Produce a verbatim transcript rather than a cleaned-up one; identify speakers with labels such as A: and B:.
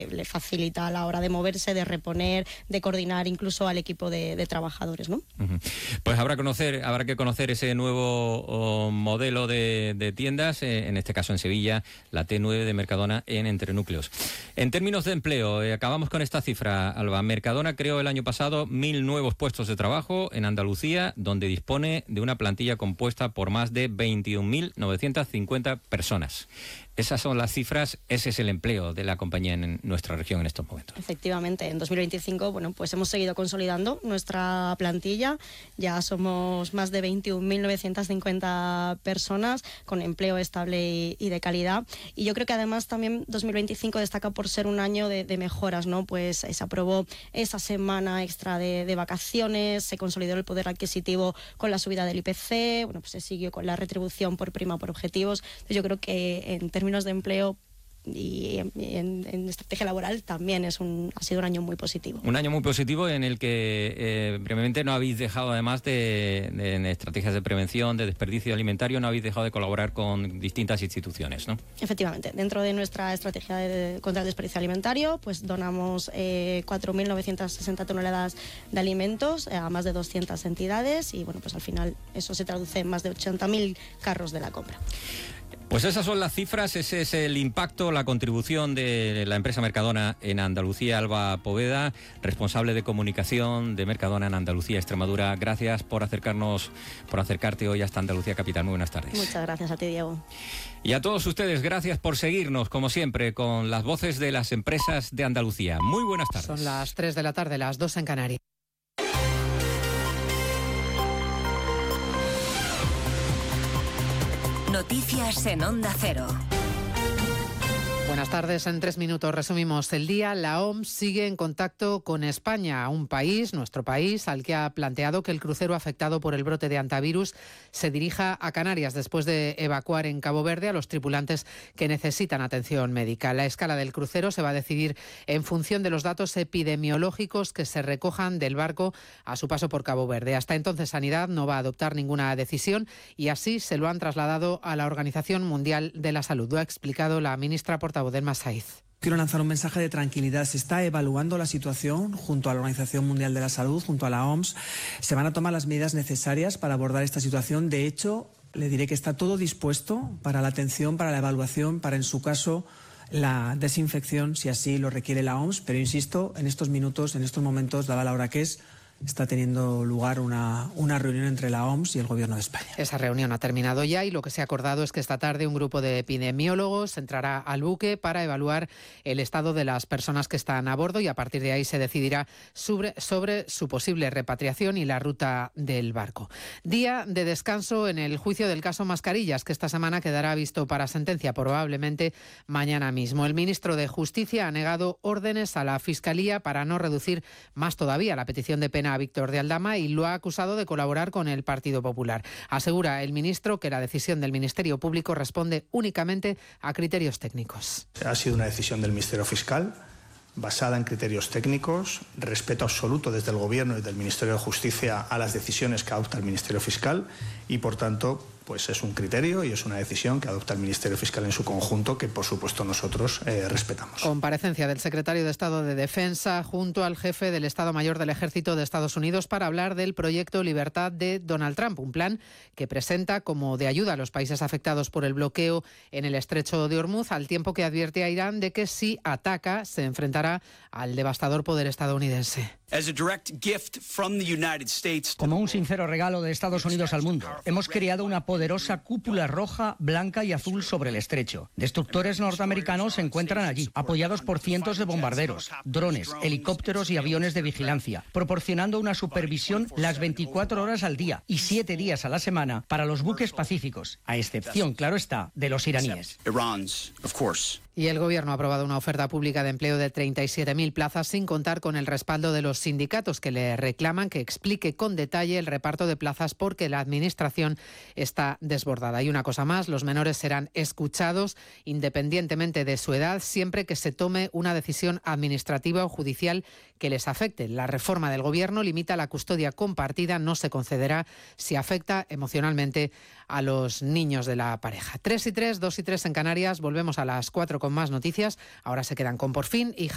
A: le facilita a la hora de moverse, de reponer, de coordinar incluso al equipo de, de trabajadores, ¿no?
B: Uh-huh. Pues habrá, conocer, habrá que conocer ese nuevo oh, modelo de, de tiendas, eh, en este caso en Sevilla, la T nueve de Mercadona en Entrenúcleos. En términos de empleo, eh, acabamos con esta cifra, Alba. Mercadona creó el año pasado mil nuevos puestos de trabajo en Andalucía, donde dispone de una plantilla compuesta por más de veintiún mil novecientas cincuenta personas. Esas son las cifras, ese es el empleo de la compañía en nuestra región en estos momentos.
A: Efectivamente, en dos mil veinticinco, bueno, pues hemos seguido consolidando nuestra plantilla. Ya somos más de veintiún mil novecientas cincuenta personas con empleo estable y, y de calidad. Y yo creo que además también dos mil veinticinco destaca por ser un año de, de mejoras, ¿no? Pues se aprobó esa semana extra de, de vacaciones, se consolidó el poder adquisitivo con la subida del I P C, bueno, pues se siguió con la retribución por prima por objetivos. Entonces yo creo que en términos de empleo y en, en estrategia laboral también es un, ha sido un año muy positivo.
B: Un año muy positivo en el que eh, brevemente no habéis dejado, además de, de en estrategias de prevención, de desperdicio alimentario, no habéis dejado de colaborar con distintas instituciones, ¿no?
A: Efectivamente, dentro de nuestra estrategia de, contra el desperdicio alimentario, pues donamos eh, cuatro mil novecientas sesenta toneladas de alimentos a más de doscientas entidades y bueno, pues al final eso se traduce en más de ochenta mil carros de la compra.
B: Pues esas son las cifras, ese es el impacto, la contribución de la empresa Mercadona en Andalucía. Alba Poveda, responsable de comunicación de Mercadona en Andalucía, Extremadura. Gracias por acercarnos, por acercarte hoy hasta Andalucía Capital. Muy buenas tardes.
A: Muchas gracias a ti, Diego.
B: Y a todos ustedes, gracias por seguirnos, como siempre, con las voces de las empresas de Andalucía. Muy buenas tardes.
C: Son las tres de la tarde, las dos en Canarias.
D: Noticias en Onda Cero.
C: Buenas tardes. En tres minutos resumimos el día. La O M S sigue en contacto con España, un país, nuestro país, al que ha planteado que el crucero afectado por el brote de hantavirus se dirija a Canarias después de evacuar en Cabo Verde a los tripulantes que necesitan atención médica. La escala del crucero se va a decidir en función de los datos epidemiológicos que se recojan del barco a su paso por Cabo Verde. Hasta entonces, Sanidad no va a adoptar ninguna decisión y así se lo han trasladado a la Organización Mundial de la Salud. Lo ha explicado la ministra portavoz del Masaiz.
E: Quiero lanzar un mensaje de tranquilidad. Se está evaluando la situación junto a la Organización Mundial de la Salud, junto a la O M S. Se van a tomar las medidas necesarias para abordar esta situación. De hecho, le diré que está todo dispuesto para la atención, para la evaluación, para, en su caso, la desinfección, si así lo requiere la O M S. Pero insisto, en estos minutos, en estos momentos, dada la hora que es, está teniendo lugar una, una reunión entre la O M S y el Gobierno de España.
C: Esa reunión ha terminado ya y lo que se ha acordado es que esta tarde un grupo de epidemiólogos entrará al buque para evaluar el estado de las personas que están a bordo y a partir de ahí se decidirá sobre, sobre su posible repatriación y la ruta del barco. Día de descanso en el juicio del caso Mascarillas, que esta semana quedará visto para sentencia probablemente mañana mismo. El ministro de Justicia ha negado órdenes a la Fiscalía para no reducir más todavía la petición de pena a Víctor de Aldama y lo ha acusado de colaborar con el Partido Popular. Asegura el ministro que la decisión del Ministerio Público responde únicamente a criterios técnicos.
F: Ha sido una decisión del Ministerio Fiscal basada en criterios técnicos, respeto absoluto desde el Gobierno y del Ministerio de Justicia a las decisiones que adopta el Ministerio Fiscal y, por tanto, pues es un criterio y es una decisión que adopta el Ministerio Fiscal en su conjunto que, por supuesto, nosotros eh, respetamos.
C: Comparecencia del secretario de Estado de Defensa junto al jefe del Estado Mayor del Ejército de Estados Unidos para hablar del proyecto Libertad de Donald Trump, un plan que presenta como de ayuda a los países afectados por el bloqueo en el estrecho de Hormuz, al tiempo que advierte a Irán de que si ataca se enfrentará al devastador poder estadounidense.
G: Como un sincero regalo de Estados Unidos al mundo, hemos creado una poderosa cúpula roja, blanca y azul sobre el estrecho. Destructores norteamericanos se encuentran allí, apoyados por cientos de bombarderos, drones, helicópteros y aviones de vigilancia, proporcionando una supervisión las veinticuatro horas al día y siete días a la semana para los buques pacíficos, a excepción, claro está, de los iraníes.
C: Y el Gobierno ha aprobado una oferta pública de empleo de treinta y siete mil plazas sin contar con el respaldo de los sindicatos que le reclaman que explique con detalle el reparto de plazas porque la Administración está desbordada. Y una cosa más, los menores serán escuchados independientemente de su edad siempre que se tome una decisión administrativa o judicial que les afecte. La reforma del Gobierno limita la custodia compartida, no se concederá si afecta emocionalmente a los niños de la pareja. tres y tres, dos y tres en Canarias, volvemos a las cuatro con más noticias. Ahora se quedan con Por Fin y